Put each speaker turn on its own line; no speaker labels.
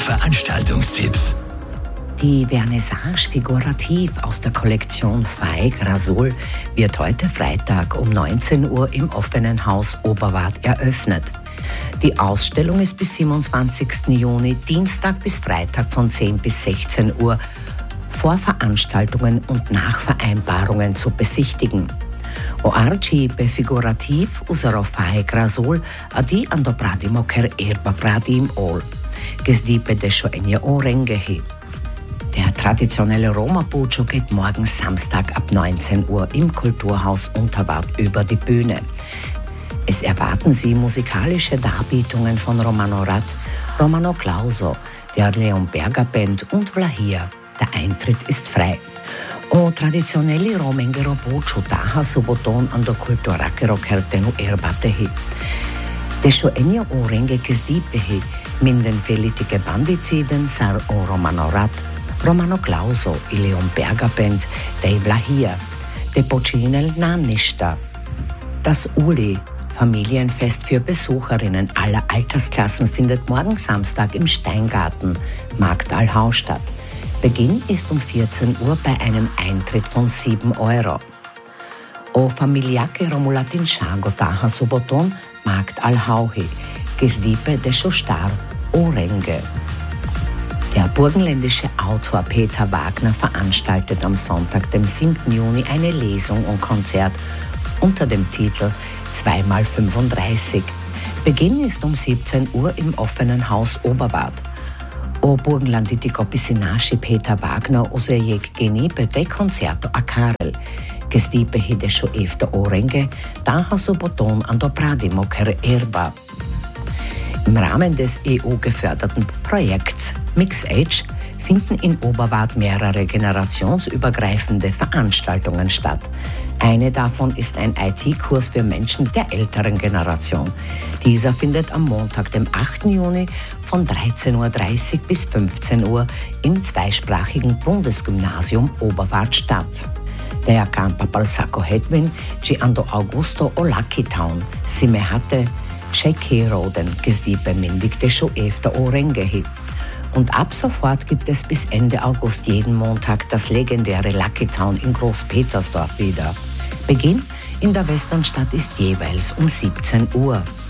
Veranstaltungstipps.
Die Vernissage Figurativ aus der Kollektion Faik Rasul wird heute Freitag um 19 Uhr im offenen Haus Oberwart eröffnet. Die Ausstellung ist bis 27. Juni, Dienstag bis Freitag von 10 bis 16 Uhr vor Veranstaltungen und Nachvereinbarungen zu besichtigen. O arcipe figurativ usero Faik Rasul adi ando pradimo ker erba pradim ol. Gesdipe desho enje orengehi. Der traditionelle Roma-Buccio geht morgen Samstag ab 19 Uhr im Kulturhaus Unterwart über die Bühne. Es erwarten Sie musikalische Darbietungen von Romano Rat, Romano Clauso, der Leon Berger Band und Vlahia. Der Eintritt ist frei. O traditionelli romengero Buccio daha soboton ando kulturakero kertenu erbatehi. Desho enio orenge kesdipehi, minden felitige bandiciden sar o Romano Rat, Romano Clauso, i Leon Berger Band, dei Vlahia, de Pocinel Nanista. Das Uli, Familienfest für Besucherinnen aller Altersklassen, findet morgen Samstag im Steingarten, Marktalhau statt. Beginn ist um 14 Uhr bei einem Eintritt von 7 Euro. O familiake romulatin shago taha soboton Marktalhauhi, gesdipe desho star orenge. Der burgenländische Autor Peter Wagner veranstaltet am Sonntag, dem 7. Juni, eine Lesung und Konzert unter dem Titel 2x35. Beginn ist um 17 Uhr im offenen Haus Oberwart. O burgenlanditico piscinaci Peter Wagner usejek genipe de concerto a Karel. Gestipe hidesho efte orenge, daha soboton ando pradimo ker erba. Im Rahmen des EU-geförderten Projekts Mix Age finden in Oberwart mehrere generationsübergreifende Veranstaltungen statt. Eine davon ist ein IT-Kurs für Menschen der älteren Generation. Dieser findet am Montag, dem 8. Juni von 13.30 Uhr bis 15 Uhr im zweisprachigen Bundesgymnasium Oberwart statt. Der Campa Balsacco Hedwin, Giando Augusto o Lucky Town, Simehate, Shekheroden, gesdipe mindig desho efter orengehi. Und ab sofort gibt es bis Ende August jeden Montag das legendäre Lucky Town in Großpetersdorf wieder. Beginn in der Westernstadt ist jeweils um 17 Uhr.